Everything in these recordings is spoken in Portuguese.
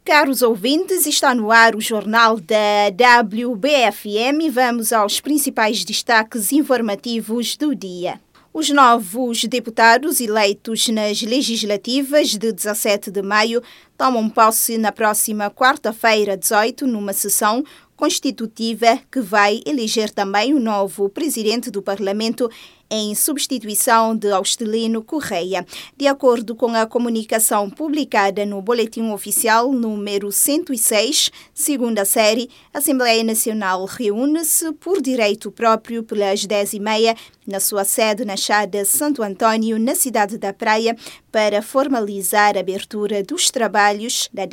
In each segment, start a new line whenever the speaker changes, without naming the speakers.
Caros ouvintes, está no ar o jornal da WBFM. Vamos aos principais destaques informativos do dia. Os novos deputados eleitos nas legislativas de 17 de maio tomam posse na próxima quarta-feira, 18, numa sessão constitutiva que vai eleger também o novo presidente do Parlamento em substituição de Austelino Correia. De acordo com a comunicação publicada no Boletim Oficial número 106, segunda série, a Assembleia Nacional reúne-se por direito próprio pelas 10h30 na sua sede na Chada Santo Antônio, na cidade da Praia, para formalizar a abertura dos trabalhos da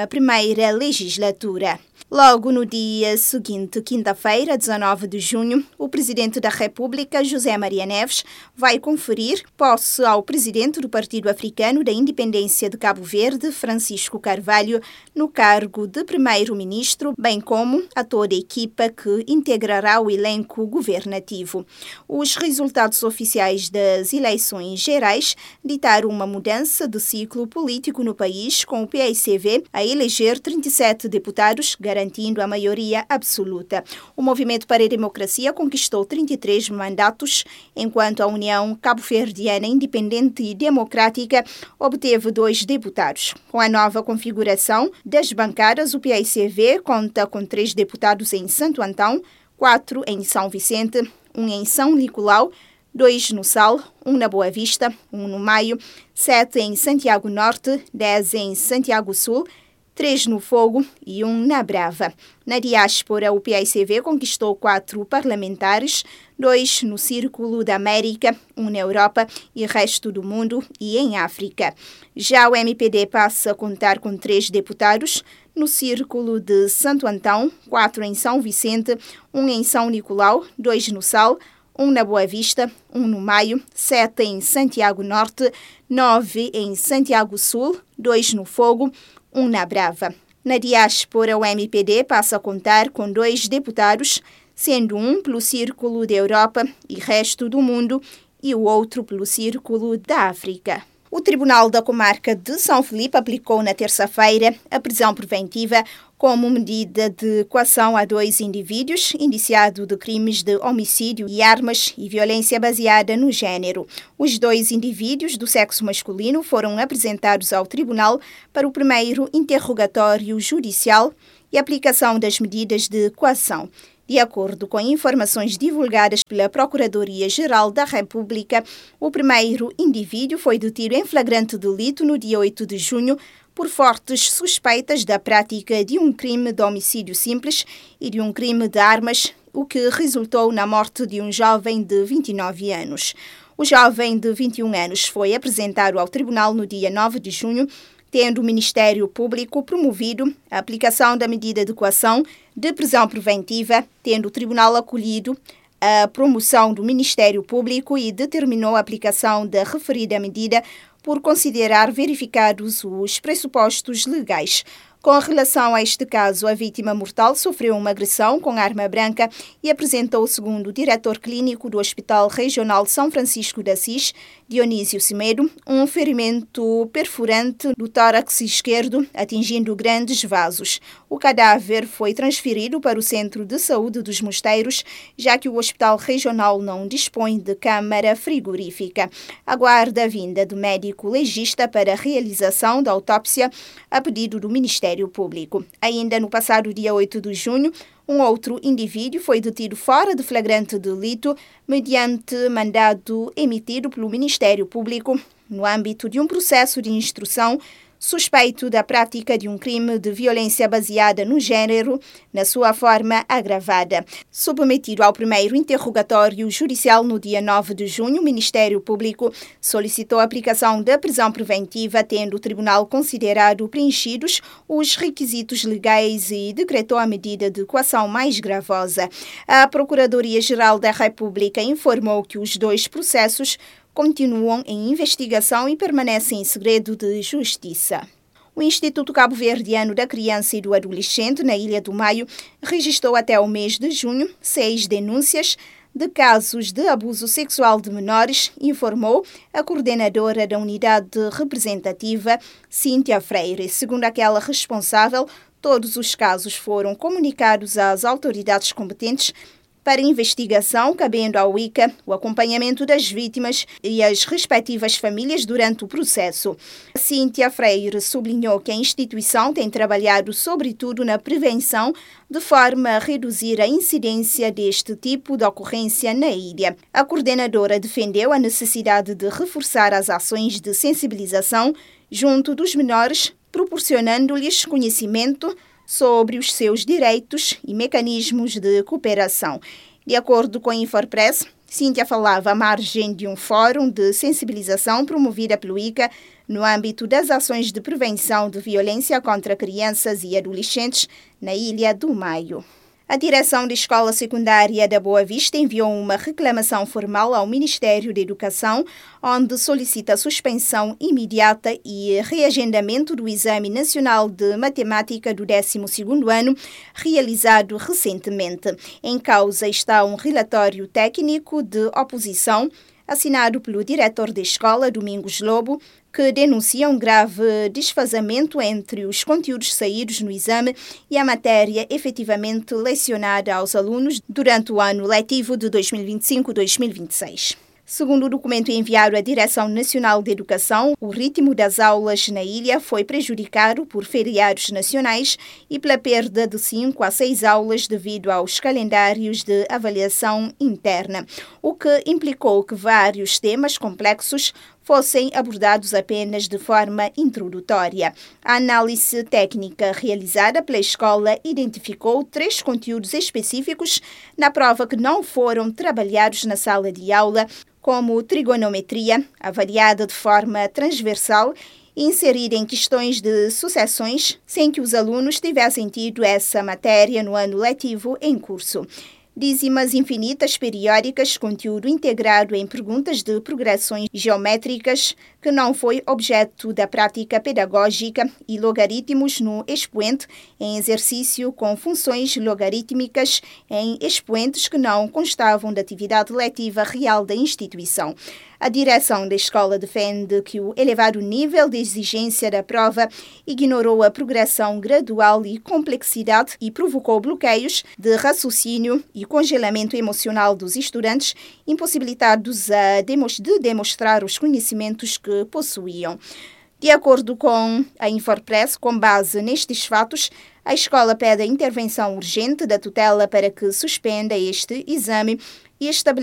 11ª legislatura. Logo no dia seguinte, quinta-feira, 19 de junho, o Presidente da República, José Maria Neves, vai conferir posse ao Presidente do Partido Africano da Independência de Cabo Verde, Francisco Carvalho, no cargo de Primeiro-Ministro, bem como a toda a equipa que integrará o elenco governativo. Os resultados oficiais das eleições gerais ditaram uma mudança de ciclo político no país, com o PAICV a eleger 37 deputados, garantindo a maioria absoluta. O Movimento para a Democracia conquistou 33 mandatos, enquanto a União Cabo-Verdiana Independente e Democrática obteve 2 deputados. Com a nova configuração das bancadas, o PAICV conta com 3 deputados em Santo Antão, 4 em São Vicente, 1 em São Nicolau, 2 no Sal, 1 na Boa Vista, 1 no Maio, 7 em Santiago Norte, 10 em Santiago Sul, 3 no Fogo e 1 na Brava. Na diáspora, o PAICV conquistou 4 parlamentares, 2 no Círculo da América, 1 na Europa e resto do mundo e em África. Já o MPD passa a contar com 3 deputados, no Círculo de Santo Antão, 4 em São Vicente, 1 em São Nicolau, 2 no Sal, 1 na Boa Vista, 1 no Maio, 7 em Santiago Norte, 9 em Santiago Sul, 2 no Fogo, 1 na Brava. Na diáspora, o MPD passa a contar com 2 deputados, sendo 1 pelo Círculo da Europa e resto do mundo e o outro pelo Círculo da África. O Tribunal da Comarca de São Felipe aplicou na terça-feira a prisão preventiva como medida de coação a 2 indivíduos indiciados de crimes de homicídio e armas e violência baseada no género. Os 2 indivíduos do sexo masculino foram apresentados ao tribunal para o primeiro interrogatório judicial e aplicação das medidas de coação. De acordo com informações divulgadas pela Procuradoria-Geral da República, o primeiro indivíduo foi detido em flagrante delito no dia 8 de junho por fortes suspeitas da prática de um crime de homicídio simples e de um crime de armas, o que resultou na morte de um jovem de 29 anos. O jovem de 21 anos foi apresentado ao tribunal no dia 9 de junho, tendo o Ministério Público promovido a aplicação da medida de coação de prisão preventiva, tendo o tribunal acolhido a promoção do Ministério Público e determinou a aplicação da referida medida por considerar verificados os pressupostos legais. Com relação a este caso, a vítima mortal sofreu uma agressão com arma branca e apresentou, segundo o diretor clínico do Hospital Regional São Francisco de Assis, Dionísio Semedo, um ferimento perfurante do tórax esquerdo, atingindo grandes vasos. O cadáver foi transferido para o Centro de Saúde dos Mosteiros, já que o Hospital Regional não dispõe de câmara frigorífica. Aguarda a vinda do médico legista para a realização da autópsia a pedido do Ministério Público. Ainda no passado dia 8 de junho, um outro indivíduo foi detido fora de flagrante delito mediante mandado emitido pelo Ministério Público no âmbito de um processo de instrução suspeito da prática de um crime de violência baseada no género, na sua forma agravada. Submetido ao primeiro interrogatório judicial no dia 9 de junho, o Ministério Público solicitou a aplicação da prisão preventiva, tendo o tribunal considerado preenchidos os requisitos legais e decretou a medida de coação mais gravosa. A Procuradoria-Geral da República informou que os 2 processos continuam em investigação e permanecem em segredo de justiça. O Instituto Cabo-Verdiano da Criança e do Adolescente, na Ilha do Maio, registrou até o mês de junho 6 denúncias de casos de abuso sexual de menores, informou a coordenadora da unidade representativa, Cíntia Freire. Segundo aquela responsável, todos os casos foram comunicados às autoridades competentes para investigação, cabendo ao ICA o acompanhamento das vítimas e as respectivas famílias durante o processo. Cíntia Freire sublinhou que a instituição tem trabalhado sobretudo na prevenção, de forma a reduzir a incidência deste tipo de ocorrência na ilha. A coordenadora defendeu a necessidade de reforçar as ações de sensibilização junto dos menores, proporcionando-lhes conhecimento sobre os seus direitos e mecanismos de cooperação. De acordo com a Infopress, Cíntia falava à margem de um fórum de sensibilização promovida pelo ICA no âmbito das ações de prevenção de violência contra crianças e adolescentes na Ilha do Maio. A direção da Escola Secundária da Boa Vista enviou uma reclamação formal ao Ministério da Educação, onde solicita a suspensão imediata e reagendamento do Exame Nacional de Matemática do 12º ano, realizado recentemente. Em causa está um relatório técnico de oposição, assinado pelo diretor da escola, Domingos Lobo, que denuncia um grave desfazamento entre os conteúdos saídos no exame e a matéria efetivamente lecionada aos alunos durante o ano letivo de 2025-2026. Segundo o documento enviado à Direção Nacional de Educação, o ritmo das aulas na ilha foi prejudicado por feriados nacionais e pela perda de 5 a 6 aulas devido aos calendários de avaliação interna, o que implicou que vários temas complexos fossem abordados apenas de forma introdutória. A análise técnica realizada pela escola identificou 3 conteúdos específicos na prova que não foram trabalhados na sala de aula, como trigonometria, avaliada de forma transversal e inserida em questões de sucessões, sem que os alunos tivessem tido essa matéria no ano letivo em curso. Dízimas infinitas periódicas, conteúdo integrado em perguntas de progressões geométricas, que não foi objeto da prática pedagógica, e logaritmos no expoente em exercício com funções logarítmicas em expoentes que não constavam da atividade letiva real da instituição. A direção da escola defende que o elevado nível de exigência da prova ignorou a progressão gradual e complexidade e provocou bloqueios de raciocínio e congelamento emocional dos estudantes, impossibilitados de demonstrar os conhecimentos que possuíam. De acordo com a Infopress, com base nestes fatos, a escola pede a intervenção urgente da tutela para que suspenda este exame e estabeleça